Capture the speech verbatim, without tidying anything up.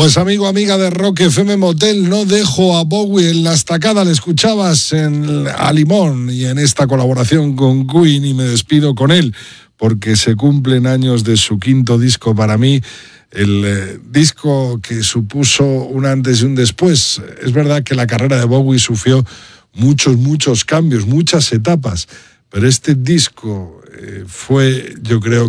Pues amigo, amiga de Rock F M Motel, no dejo a Bowie en la estacada. Le escuchabas en a Limón y en esta colaboración con Queen, y me despido con él porque se cumplen años de su quinto disco. Para mí, el eh, disco que supuso un antes y un después. Es verdad que la carrera de Bowie sufrió muchos, muchos cambios, muchas etapas, pero este disco eh, fue, yo creo